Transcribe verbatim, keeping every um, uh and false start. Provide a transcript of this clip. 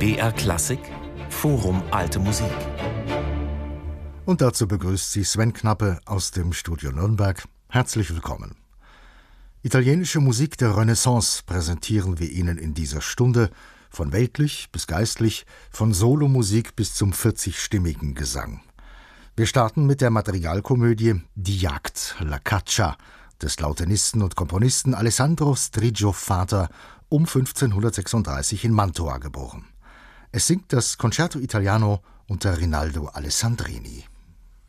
B R Klassik Forum Alte Musik. Und dazu begrüßt Sie Sven Knappe aus dem Studio Nürnberg. Herzlich willkommen. Italienische Musik der Renaissance präsentieren wir Ihnen in dieser Stunde, von weltlich bis geistlich, von Solomusik bis zum vierzigstimmigen Gesang. Wir starten mit der Madrigalkomödie Die Jagd, La Caccia, des Lautenisten und Komponisten Alessandro Striggio Vater, um fünfzehnhundertsechsunddreißig in Mantua geboren. Es singt das Concerto Italiano unter Rinaldo Alessandrini.